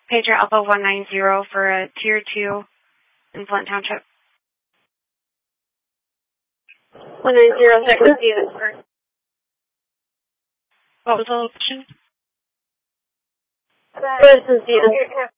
Pager Alpha 190 for a Tier 2 in Flint Township. 190, check with you. What was the location? This is you.